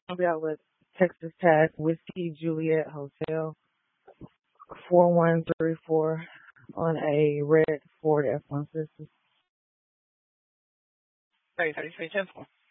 I'll be out with Texas Tag Whiskey Juliet Hotel 4134 on a red Ford F-150. 3310.